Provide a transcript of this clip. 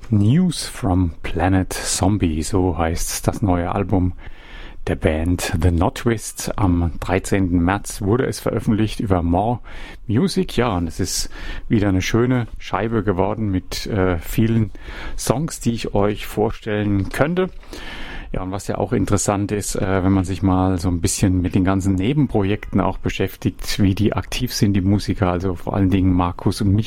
News from Planet Zombie, so heißt das neue Album der Band The Notwist. Am 13. März wurde es veröffentlicht über More Music. Ja, und es ist wieder eine schöne Scheibe geworden mit vielen Songs, die ich euch vorstellen könnte. Ja, und was ja auch interessant ist, wenn man sich mal so ein bisschen mit den ganzen Nebenprojekten auch beschäftigt, wie die aktiv sind, die Musiker, also vor allen Dingen Markus und Michael.